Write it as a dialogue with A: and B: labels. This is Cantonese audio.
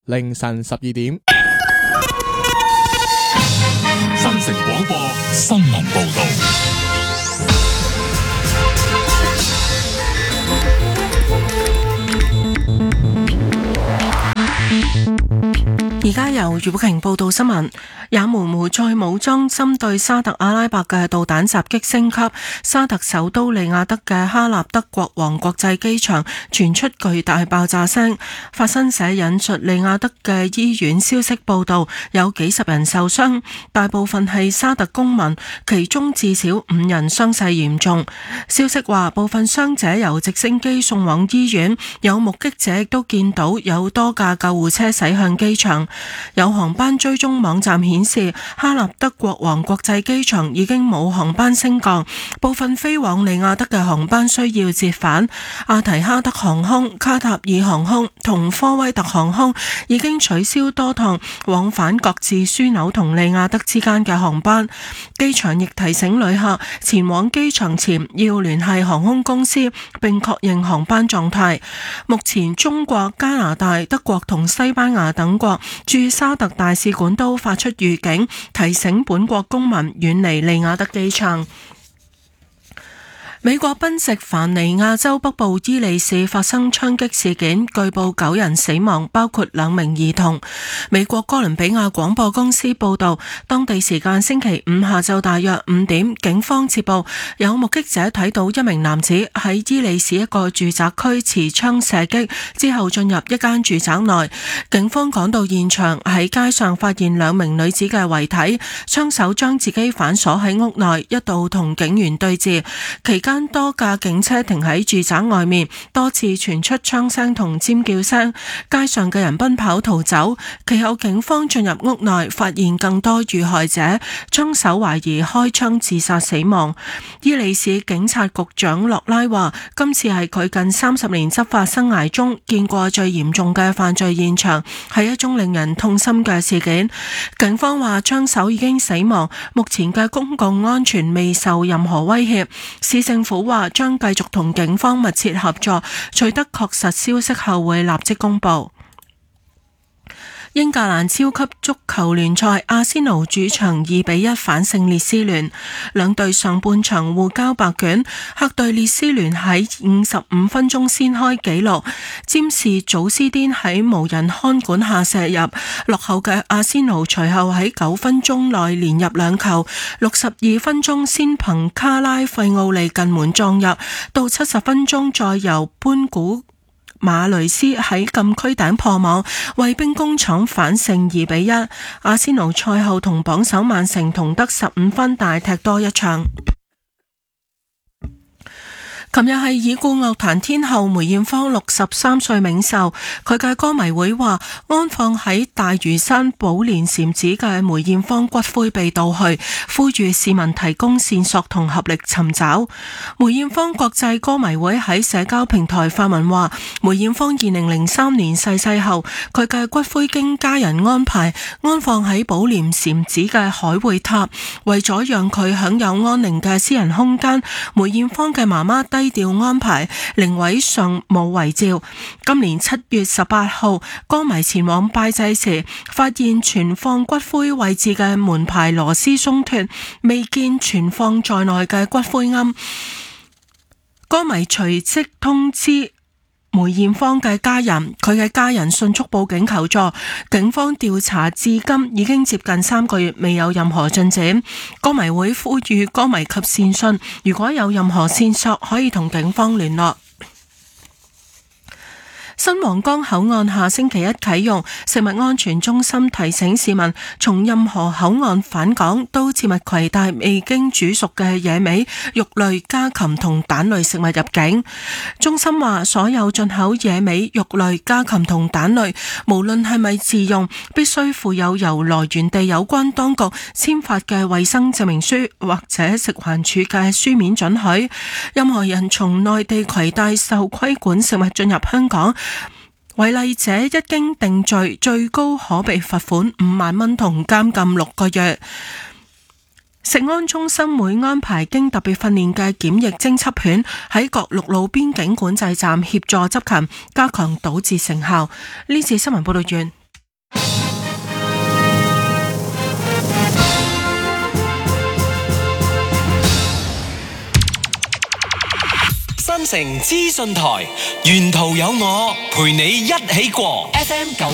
A: 凌晨12點。
B: 新城廣播新聞報道。
C: 而家由余寶瓊報道新聞。也門胡塞武裝針對沙特阿拉伯嘅導彈襲擊升級，沙特首都利雅得嘅哈納德國王國際機場傳出巨大爆炸聲。法新社引述利雅得嘅醫院消息報道，有幾十人受傷，大部分係沙特公民，其中至少5人傷勢嚴重。消息話，部分傷者由直升機送往醫院，有目擊者亦都見到有多架救護車駛向機場。有航班追蹤網站顯示，哈納德國王國際機場已經冇航班升降，部分飛往利雅得嘅航班需要折返。阿提哈德航空、卡塔爾航空同科威特航空已經取消多趟往返各自樞紐同利雅得之間嘅航班。機場亦提醒旅客前往機場前要聯繫航空公司並確認航班狀態。目前中國、加拿大、德國同西班牙等國駐沙特大使館都發出預警，提醒本國公民遠離利雅得機場。美國賓夕凡尼亞州北部伊利市發生槍擊事件，據報9人死亡，包括2名兒童。美國哥倫比亞廣播公司報道，當地時間星期五下晝大約5點，警方接報有目擊者睇到一名男子喺伊利市一個住宅區持槍射擊，之後進入一間住宅內。警方趕到現場，喺街上發現2名女子嘅遺體，槍手將自己反鎖喺屋內，一度同警員對峙。期間多架警車停喺住宅外面，多次傳出槍聲同尖叫聲，街上嘅人奔跑逃走。其後警方進入屋內，發現更多遇害者，槍手懷疑開槍自殺死亡。伊利市警察局長洛拉話，今次係佢近30年執法生涯中見過最嚴重嘅犯罪現場，係一宗令人痛心嘅事件。警方話槍手已經死亡，目前嘅公共安全未受任何威脅。市政府話將繼續同警方密切合作，取得確實消息後會立即公佈。英格蘭超級足球聯賽，阿仙奴主場2-1反勝列斯聯，兩隊上半場互交白卷，客隊列斯聯喺55分鐘先開紀錄，占士祖斯甸喺無人看管下射入，落後嘅阿仙奴隨後喺9分鐘內連入2球，62分鐘先憑卡拉費奧利近門撞入，到70分鐘再由班古馬雷斯喺禁區頂破網，為兵工廠反勝2-1。阿仙奴賽後同榜首曼城同得15分，大踢多一場。琴日係已故樂壇天后梅艷芳63歲冥壽，佢嘅歌迷會話安放喺大嶼山寶蓮禪寺嘅梅艷芳骨灰被盜去，呼籲市民提供線索同合力尋找。梅艷芳國際歌迷會喺社交平台發文話，梅艷芳2003年逝世後，佢嘅骨灰經家人安排安放喺寶蓮禪寺嘅海會塔，為咗讓佢享有安寧嘅私人空間，梅艷芳嘅媽媽低調安排靈位上冇遺照。今年7月18號，歌迷前往拜祭時，發現存放骨灰位置嘅門牌螺絲鬆脫，未見存放在內嘅骨灰龕。歌迷隨即通知梅艷芳嘅家人，佢嘅家人迅速報警求助，警方調查至今已經接近3個月，未有任何進展。歌迷會呼籲歌迷及善信，如果有任何線索，可以同警方聯絡。新皇崗口岸下星期一啟用，食物安全中心提醒市民，從任何口岸返港都切勿攜帶未經煮熟嘅野味、肉類、家禽同蛋類食物入境。中心話，所有進口野味、肉類、家禽同蛋類，無論係咪自用，必須附有由來源地有關當局簽發嘅衛生證明書或者食環署嘅書面准許。任何人從內地攜帶受規管食物進入香港，違例者一經定罪，最高可被罰款5萬蚊同監禁6個月。食安中心會安排經特別訓練嘅檢疫偵緝犬喺各陸路邊境管制站協助執勤，加強堵截成效。呢次新聞報道完。
A: 城資訊台，沿途有我陪你一起過。FM